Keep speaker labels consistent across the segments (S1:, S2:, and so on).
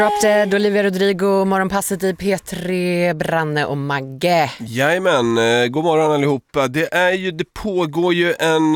S1: Drop Dead, Olivia Rodrigo, morgonpasset i P3, Branne och Magge.
S2: Jajamän, god morgon allihopa. Det pågår ju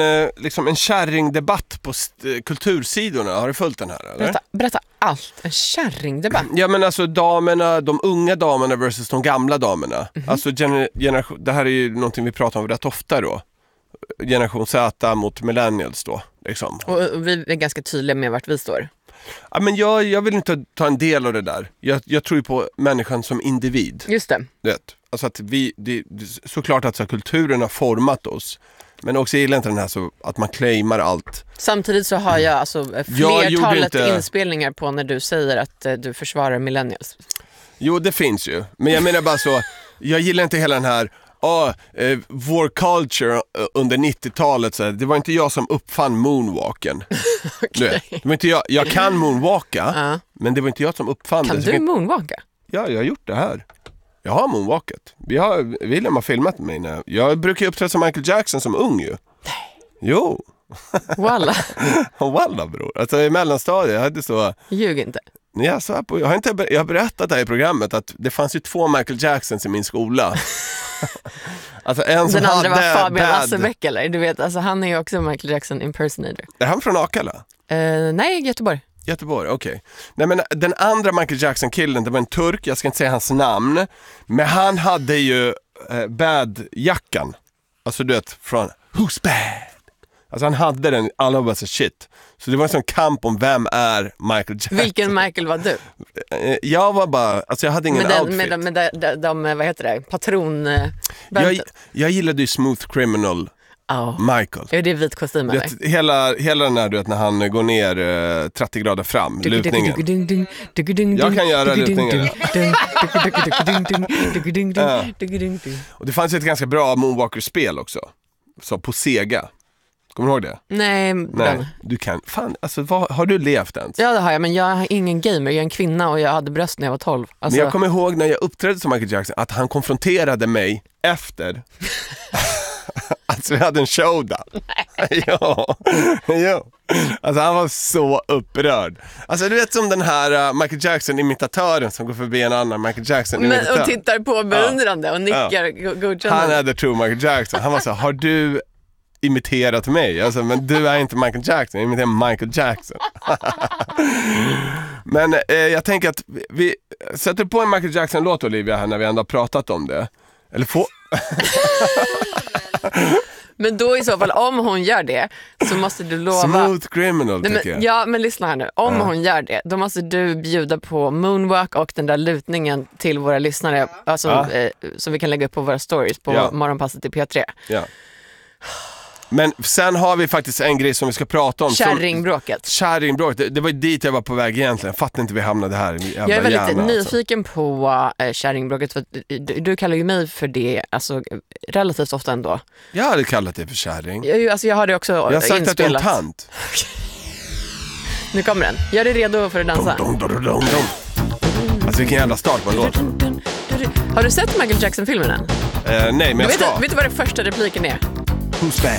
S2: en kärringdebatt på kultursidorna. Har du följt den här eller?
S1: Berätta allt, en kärringdebatt.
S2: Ja men alltså damerna, de unga damerna versus de gamla damerna. Alltså det här är ju någonting vi pratar om rätt ofta då. Generation Z mot millennials då liksom.
S1: Och vi är ganska tydliga med vart vi står.
S2: Ja, men jag vill inte ta en del av det där. Jag tror ju på människan som individ.
S1: Just det.
S2: Alltså att såklart att kulturen har format oss. Men också gillar inte den här så att man claimar allt.
S1: Samtidigt så har jag alltså flertalet inspelningar på när du säger att du försvarar millennials.
S2: Jo, det finns ju. Men jag menar bara så, jag gillar inte hela den här vår culture under 90-talet så det var inte jag som uppfann moonwalken.
S1: Okay.
S2: Det var inte jag kan moonwalka, men det var inte jag som uppfann
S1: det.
S2: Kan
S1: du moonwalka?
S2: Ja, jag har gjort det här. Jag har moonwalkat. William har filmat mig när jag brukar uppträda som Michael Jackson som ung ju.
S1: Nej.
S2: Jo.
S1: Walla.
S2: Walla bror. Alltså i mellanstadiet jag hade så.
S1: Ljug inte.
S2: Jag har berättat det här i programmet att det fanns ju 2 Michael Jacksons i min skola. Alltså en som
S1: den andra
S2: hade
S1: var Fabian Assebeck eller? Du vet, alltså han är ju också Michael Jackson impersonator.
S2: Är han från Akalla?
S1: Nej, Göteborg.
S2: Göteborg, okej. Nej men den andra Michael Jackson-killen, det var en turk, jag ska inte säga hans namn. Men han hade ju bad-jackan. Alltså du vet, från Who's Bad? Alltså han hade den, alla var så shit. Så det var en sån kamp om vem är Michael Jackson.
S1: Vilken Michael var du?
S2: Jag var bara, alltså jag hade ingen outfit.
S1: Med de vad heter det, patron...
S2: jag gillade ju Smooth Criminal Michael.
S1: Är det vit kostym eller?
S2: Hela den här, du vet, när han går ner 30 grader fram, lutningen. Jag kan göra lutningen. Och det fanns ett ganska bra Moonwalker-spel också. Så på Sega. Kommer du ihåg det?
S1: Nej.
S2: Du kan. Fan, alltså har du levt ens?
S1: Ja, det har jag, men jag är ingen gamer. Jag är en kvinna och jag hade bröst när jag var 12. Alltså...
S2: Men jag kommer ihåg när jag uppträdde som Michael Jackson att han konfronterade mig efter alltså vi hade en showdown. Ja. Alltså han var så upprörd. Alltså du vet som den här Michael Jackson-imitatören som går förbi en annan Michael Jackson-imitatör.
S1: Och tittar på beundrande och nickar godkännande.
S2: Han är the true Michael Jackson. Han var så, har du imiterat mig? Alltså, men du är inte Michael Jackson, jag imiterar Michael Jackson. Men jag tänker att vi sätter på en Michael Jackson-låt, Olivia, här när vi ändå har pratat om det. Eller få...
S1: Men då i så fall, om hon gör det så måste du lova...
S2: Smooth Criminal, tycker jag.
S1: Ja, men lyssna här nu. Om hon gör det, då måste du bjuda på Moonwalk och den där lutningen till våra lyssnare, alltså, som vi kan lägga upp på våra stories på morgonpasset i P3. Ja.
S2: Men sen har vi faktiskt en grej som vi ska prata om.
S1: Kärringbråket.
S2: Det var dit jag var på väg egentligen. Jag fattar inte vi hamnade här.
S1: Jag är väldigt nyfiken på kärringbråket. För du kallar ju mig för det alltså, relativt ofta ändå.
S2: Jag hade kallat det för kärring.
S1: Jag har det också
S2: jag har sagt inspelat. Att du är en tant.
S1: Nu kommer den. Gör dig redo för att dansa.
S2: Alltså vilken jävla start på en låt.
S1: Har du sett Michael Jackson-filmen än?
S2: Nej, men jag ska.
S1: Vet du vad det första repliken är?
S2: Who's bad?